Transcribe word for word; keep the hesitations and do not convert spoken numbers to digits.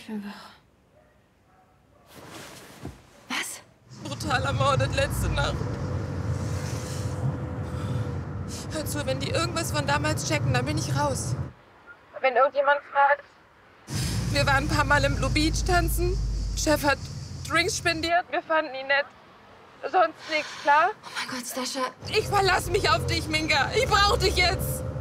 Ich bin wach. Was? Brutal ermordet letzte Nacht. Hör zu, wenn die irgendwas von damals checken, dann bin ich raus. Wenn irgendjemand fragt. Wir waren ein paar Mal im Blue Beach tanzen. Chef hat Drinks spendiert. Wir fanden ihn nett. Sonst nichts, klar? Oh mein Gott, Stascha. Ich verlasse mich auf dich, Minka. Ich brauche dich jetzt.